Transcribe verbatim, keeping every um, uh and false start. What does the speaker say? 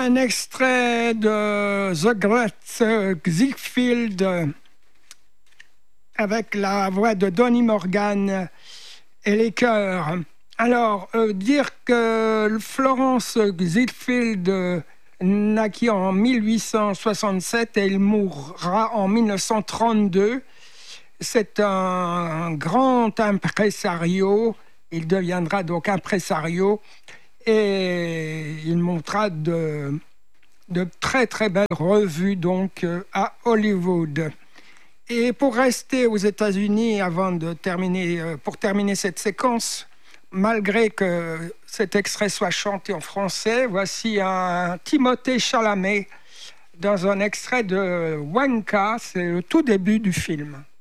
un extrait de The Great Ziegfeld avec la voix de Donny Morgan et les chœurs. Alors, euh, dire que Florence Ziegfeld euh, naquit en mille huit cent soixante-sept et il mourra en mille neuf cent trente-deux. C'est un grand impresario. Il deviendra donc impresario et il montra de, de très très belles revues donc à Hollywood. Et pour rester aux États-Unis, avant de terminer, pour terminer cette séquence, malgré que cet extrait soit chanté en français, voici un Timothée Chalamet dans un extrait de Wonka, c'est le tout début du film.